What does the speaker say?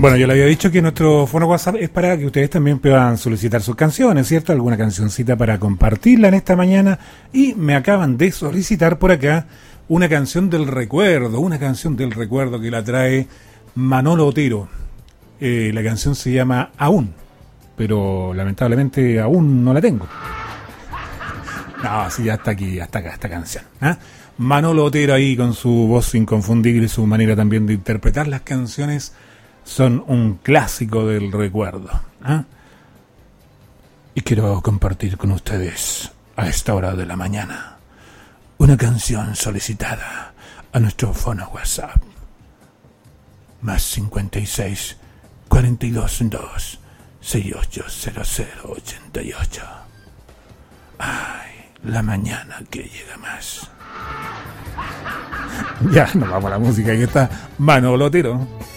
Bueno, yo le había dicho que nuestro fono WhatsApp es para que ustedes también puedan solicitar sus canciones, ¿cierto? Alguna cancioncita para compartirla en esta mañana. Y me acaban de solicitar por acá una canción del recuerdo que la trae Manolo Otero. La canción se llama Aún, pero lamentablemente aún no la tengo. No, sí, ya está aquí, ya está acá esta canción. Manolo Otero ahí con su voz inconfundible y su manera también de interpretar las canciones son un clásico del recuerdo. Y quiero compartir con ustedes a esta hora de la mañana una canción solicitada a nuestro fono WhatsApp. Más 56 42 2 680088. Ay, la mañana que llega más. Ya, nos vamos a la música. Aquí está Manolo Otero.